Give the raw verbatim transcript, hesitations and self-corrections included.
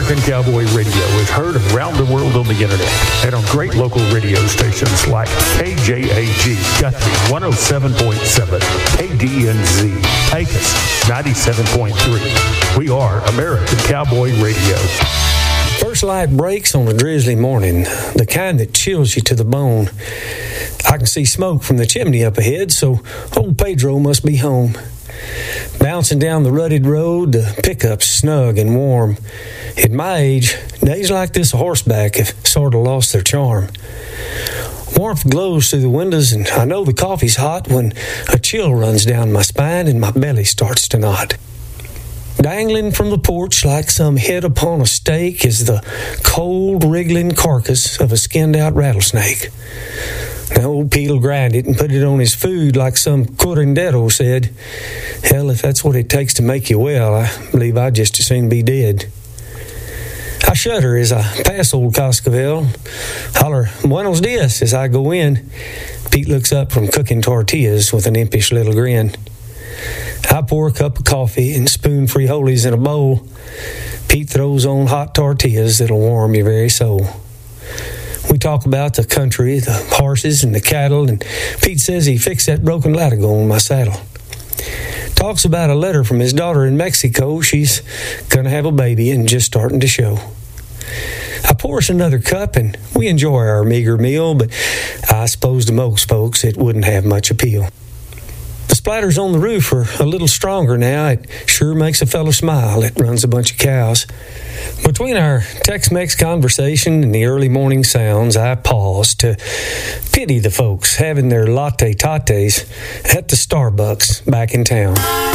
American Cowboy Radio is heard around the world on the internet and on great local radio stations like K J A G Guthrie one oh seven point seven, K D N Z Pecos ninety-seven point three. We are American Cowboy Radio. First light breaks on a drizzly morning, the kind that chills you to the bone. I can see smoke from the chimney up ahead, so old Pedro must be home. Bouncing down the rutted road, the pickup's snug and warm. At my age, days like this horseback have sort of lost their charm. Warmth glows through the windows, and I know the coffee's hot when a chill runs down my spine and my belly starts to knot. Dangling from the porch like some head upon a stake is the cold, wriggling carcass of a skinned-out rattlesnake. Now, old Pete'll grind it and put it on his food like some curandero said. Hell, if that's what it takes to make you well, I believe I'd just as soon be dead. I shudder as I pass old Cascavel, holler buenos dias as I go in. Pete looks up from cooking tortillas with an impish little grin. I pour a cup of coffee and spoon frijoles in a bowl. Pete throws on hot tortillas that'll warm your very soul. We talk about the country, the horses, and the cattle, and Pete says he fixed that broken latigo on my saddle. Talks about a letter from his daughter in Mexico. She's gonna have a baby and just starting to show. I pour us another cup, and we enjoy our meager meal, but I suppose to most folks it wouldn't have much appeal. The splatters on the roof are a little stronger now. It sure makes a fellow smile that runs a bunch of cows. Between our Tex-Mex conversation and the early morning sounds, I pause to pity the folks having their latte tates at the Starbucks back in town.